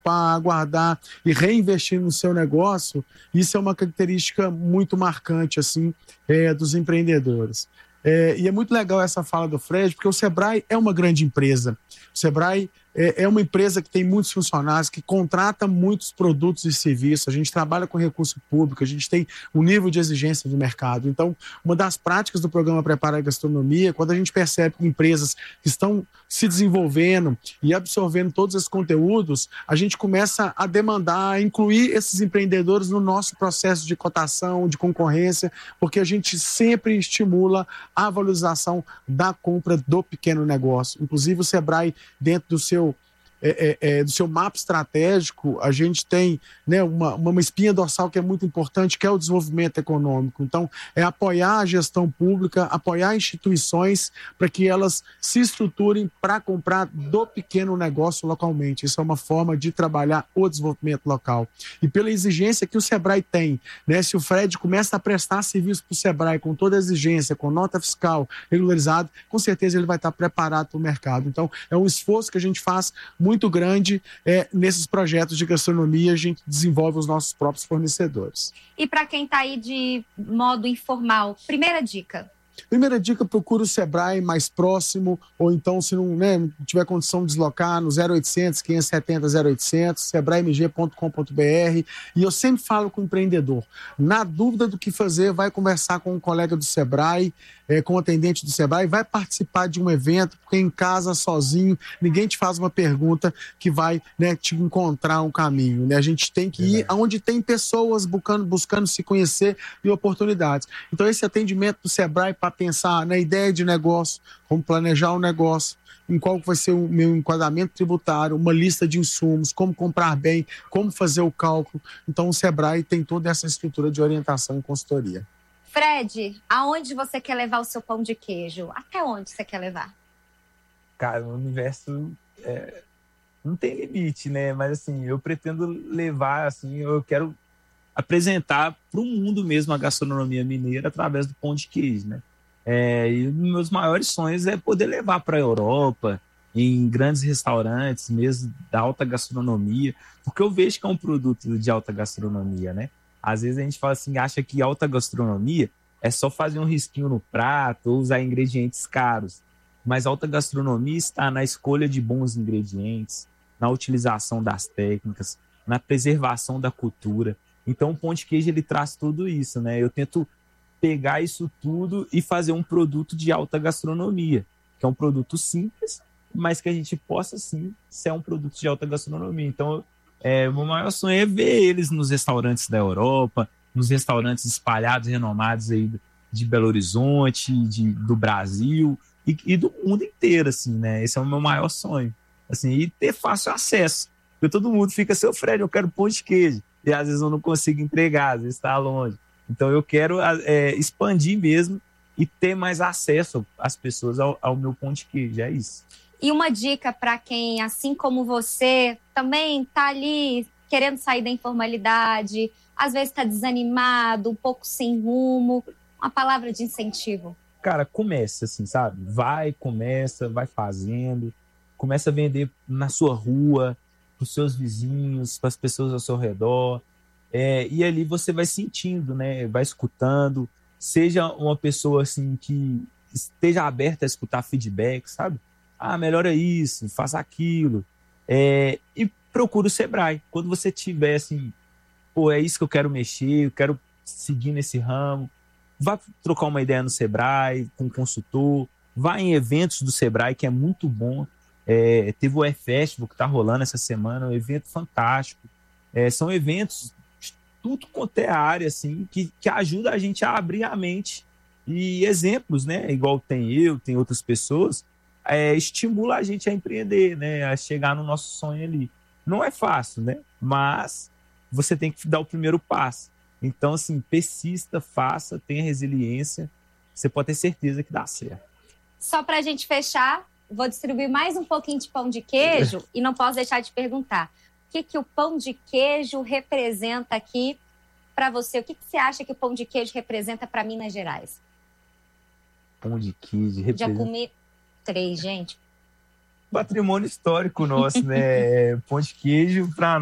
poupar, guardar e reinvestir no seu negócio, isso é uma característica muito marcante assim, dos empreendedores. E é muito legal essa fala do Fred, porque o Sebrae é uma grande empresa. O Sebrae é uma empresa que tem muitos funcionários, que contrata muitos produtos e serviços. A gente trabalha com recurso público, a gente tem um nível de exigência do mercado. Então, uma das práticas do programa Prepara a Gastronomia, quando a gente percebe que empresas que estão se desenvolvendo e absorvendo todos esses conteúdos, a gente começa a demandar, a incluir esses empreendedores no nosso processo de cotação, de concorrência, porque a gente sempre estimula a valorização da compra do pequeno negócio. Inclusive, o Sebrae, dentro do seu mapa estratégico, a gente tem, né, uma espinha dorsal que é muito importante, que é o desenvolvimento econômico. Então, é apoiar a gestão pública, apoiar instituições para que elas se estruturem para comprar do pequeno negócio localmente. Isso é uma forma de trabalhar o desenvolvimento local. E pela exigência que o Sebrae tem, né, se o Fred começa a prestar serviço para o Sebrae com toda a exigência, com nota fiscal regularizada, com certeza ele vai estar preparado para o mercado. Então, é um esforço que a gente faz muito grande nesses projetos de gastronomia, a gente desenvolve os nossos próprios fornecedores. E para quem está aí de modo informal, primeira dica? Primeira dica, procura o Sebrae mais próximo, ou então, se não, né, tiver condição de deslocar, no 0800 570 0800, sebraemg.com.br. E eu sempre falo com o empreendedor, na dúvida do que fazer, vai conversar com um colega do Sebrae, com o atendente do Sebrae, vai participar de um evento, porque em casa, sozinho, ninguém te faz uma pergunta que vai, né, te encontrar um caminho. Né? A gente tem que ir onde tem pessoas buscando se conhecer e oportunidades. Então, esse atendimento do Sebrae para pensar na ideia de negócio, como planejar o negócio, em qual vai ser o meu enquadramento tributário, uma lista de insumos, como comprar bem, como fazer o cálculo. Então, o Sebrae tem toda essa estrutura de orientação e consultoria. Fred, aonde você quer levar o seu pão de queijo? Até onde você quer levar? Cara, o universo não tem limite, né? Mas, assim, eu pretendo levar, assim, eu quero apresentar para o mundo mesmo a gastronomia mineira através do pão de queijo, né? E um dos meus maiores sonhos é poder levar para a Europa, em grandes restaurantes mesmo, da alta gastronomia, porque eu vejo que é um produto de alta gastronomia, né? Às vezes a gente fala assim, acha que alta gastronomia é só fazer um risquinho no prato ou usar ingredientes caros. Mas alta gastronomia está na escolha de bons ingredientes, na utilização das técnicas, na preservação da cultura. Então o pão de queijo ele traz tudo isso, né? Eu tento pegar isso tudo e fazer um produto de alta gastronomia, que é um produto simples, mas que a gente possa sim ser um produto de alta gastronomia. Então, o meu maior sonho é ver eles nos restaurantes da Europa, nos restaurantes espalhados, renomados aí de Belo Horizonte, do Brasil e do mundo inteiro, assim, né? Esse é o meu maior sonho. Assim, e ter fácil acesso. Porque todo mundo fica, seu Fred, eu quero pão de queijo. E às vezes eu não consigo entregar, às vezes está longe. Então eu quero expandir mesmo e ter mais acesso às pessoas ao meu pão de queijo, é isso. E uma dica para quem, assim como você, também está ali querendo sair da informalidade, às vezes está desanimado, um pouco sem rumo, uma palavra de incentivo. Cara, começa assim, sabe? Vai fazendo, começa a vender na sua rua, para os seus vizinhos, para as pessoas ao seu redor. E ali você vai sentindo, né? Vai escutando. Seja uma pessoa assim que esteja aberta a escutar feedback, sabe? Melhora isso, faça aquilo. E procura o Sebrae. Quando você tiver assim, é isso que eu quero mexer, eu quero seguir nesse ramo, vá trocar uma ideia no Sebrae, com um consultor, vá em eventos do Sebrae, que é muito bom. Teve o E-Festival que está rolando essa semana, um evento fantástico. São eventos de tudo quanto é área, assim, que ajuda a gente a abrir a mente. E exemplos, né? Igual tem outras pessoas, estimula a gente a empreender, né? A chegar no nosso sonho ali. Não é fácil, né? Mas você tem que dar o primeiro passo. Então, assim, persista, faça, tenha resiliência. Você pode ter certeza que dá certo. Só para a gente fechar, vou distribuir mais um pouquinho de pão de queijo e não posso deixar de perguntar. O que o pão de queijo representa aqui para você? O que você acha que o pão de queijo representa para Minas Gerais? Pão de queijo representa... Já comi 3, gente. patrimônio histórico nosso, né? Pão de queijo, para